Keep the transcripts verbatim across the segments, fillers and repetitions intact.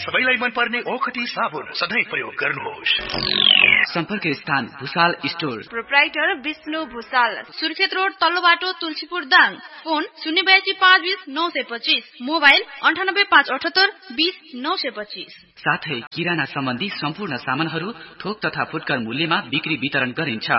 सबैलाई मनपर्ने ओखती साबुन सधैँ प्रयोग गर्नुहोस्। सम्पर्क स्थान Bhusal store, proprietor Vishnu Bhusal, Surkhet road तल्लो बाटो तुलसीपुर दाङ। फोन शून्य बयासी पाँच बीस नौ सय पच्चीस, मोबाइल अन्ठानब्बे पाँच अठहत्तर बीस नौ सय पच्चीस। साथै किराना सम्बन्धी सम्पूर्ण सामानहरू थोक तथा फुटकर मूल्यमा बिक्री वितरण गरिन्छ।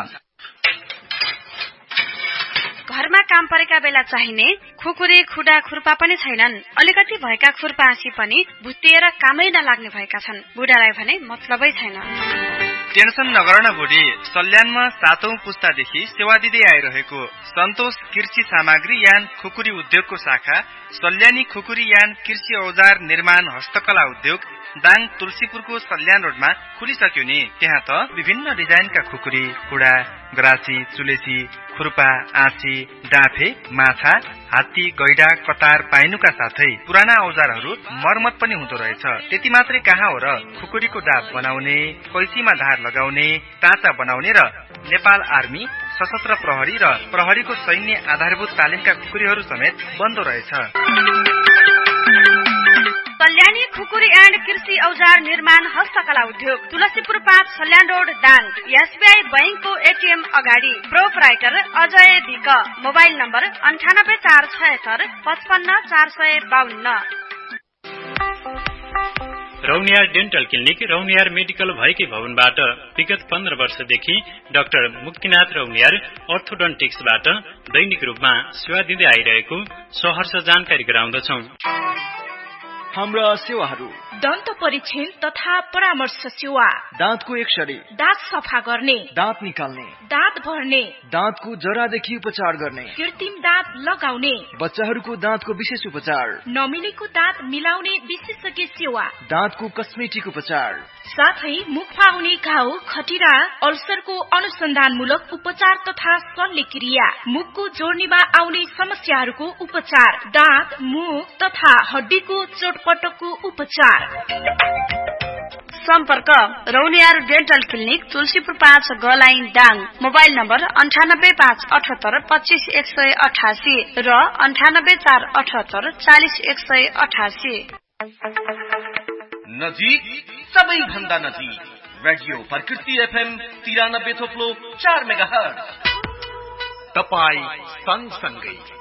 घरमा काम परेका बेला चाहिने खुकुरी खुडा खुर्पा पनि छैनन्। अलिकति भएका खुर्पासी पनि भुत्तिएर कामै नलाग्ने भएका छन्। बुढालाई भने मतलबै छैन। टेन्सन नगर न बुढी, सल्यानमा सातौं पुस्तादेखि सेवा दिँदै आइरहेको सन्तोष कृषि सामग्री यान खुकुरी उद्योगको शाखा सल्यानी खुकुरी यान कृषि औजार निर्माण हस्तकला उद्योग दाङ तुलसीपुरको सल्यान रोडमा खुलिसक्यो नि। त्यहाँ त विभिन्न डिजाइनका खुकुरी, कुडा, गरासी, चुलेसी, खुर्पा, आँसी, डाँफे, माछा, हात्ती, गैडा, कतार पाइनुका साथै पुराना औजारहरू मर्मत पनि हुँदो रहेछ। त्यति मात्रै कहाँ हो र, खुकुरीको डाब बनाउने, कैसीमा धार लगाउने, टाँचा बनाउने र नेपाल आर्मी, सशस्त्र प्रहरी र प्रहरीको सैन्य आधारभूत तालिमका खुकुरीहरू समेत बन्दो रहेछ। सल्यानी खुकुरी एन्ड कृषि औजार निर्माण हस्तकला उद्योग तुलसीपुर पाँच सल्यान रोड दाङ। एसबीआई बैंकको एटीएम अगाडि। Proprietor Ajay week. Mobile number अन्ठानब्बे चार छयत्तर पचपन्न चार सय बाहन्न। Rauniyar dental clinic Rauniyar medical भएकै भवनबाट विगत पन्ध्र वर्षदेखि डाक्टर मुक्तिनाथ रौनियार अर्थोडन्टिक्सबाट दैनिक रूपमा सेवा दिँदै आइरहेको सहर्ष जानकारी गराउँदछौं। हाम्रा सेवाहरू: दन्त परीक्षण तथा परामर्श सेवा, दाँतको एक्सरे, दाँत सफा गर्ने, दाँत निकाल्ने, दाँत भर्ने, दाँतको जरादेखि उपचार गर्ने, कृत्रिम दाँत लगाउने, बच्चाहरूको दाँतको विशेष उपचार, नमिलेको दाँत मिलाउने विशेषज्ञ सेवा, दाँतको कस्मेटिक उपचार, साथै मुखमा हुने घाउ, खटिरा, अल्सरको अनुसन्धानमूलक उपचार तथा शल्यक्रिया, मुखको जोड्नीमा आउने समस्याहरूको उपचार, दाँत, मुख तथा हड्डीको चोटपटकको उपचार। सम्पर्क रौनियार डेन्टल क्लिनिक तुलसीपुर पाँच गलाइन दाङ। मोबाइल नम्बर अन्ठानब्बे पाँच अठहत्तर पच्चीस एक सय अठासी र अन्ठानब्बे चार अठहत्तर चालिस एक सय अठासी। नजिक सबैभन्दा नजिक रेडियो प्रकृति एफएम तिरानब्बे थोप्लो चार मेगा हर्ज। तपाई सँगसँगै